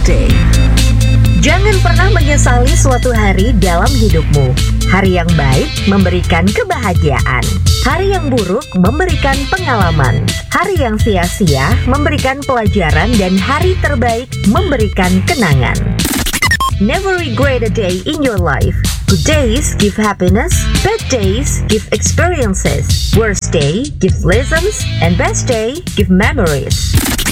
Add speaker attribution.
Speaker 1: day. Jangan pernah menyesali suatu hari dalam hidupmu. Hari yang baik memberikan kebahagiaan. Hari yang buruk memberikan pengalaman. Hari yang sia-sia memberikan pelajaran dan hari terbaik memberikan kenangan. Never regret a day in your life. Good days give happiness, bad days give experiences, worst day give lessons, and best day give memories.